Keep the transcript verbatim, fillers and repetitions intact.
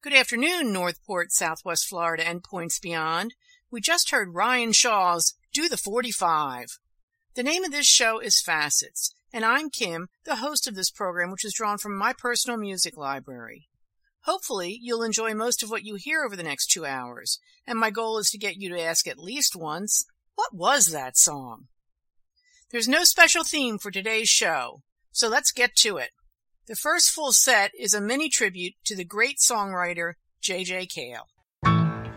Good afternoon, Northport, Southwest Florida, and points beyond. We just heard Ryan Shaw's Do the forty-five. The name of this show is Facets, and I'm Kim, the host of this program, which is drawn from my personal music library. Hopefully, you'll enjoy most of what you hear over the next two hours, and my goal is to get you to ask at least once, what was that song? There's no special theme for today's show, so let's get to it. The first full set is a mini tribute to the great songwriter J J. Cale.